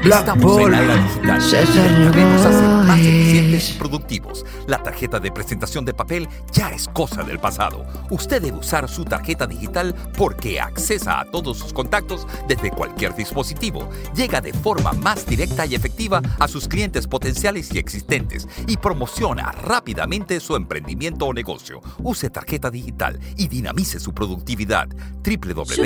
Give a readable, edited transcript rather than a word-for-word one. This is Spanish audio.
Estamos en la era digital. César El Internet nos hace más Novoa eficientes es. y productivos. La tarjeta de presentación de papel ya es cosa del pasado. Usted debe usar su tarjeta digital porque accesa a todos sus contactos desde cualquier dispositivo. Llega de forma más directa y efectiva a sus clientes potenciales y existentes y promociona rápidamente su emprendimiento o negocio. Use tarjeta digital y dinamice su productividad.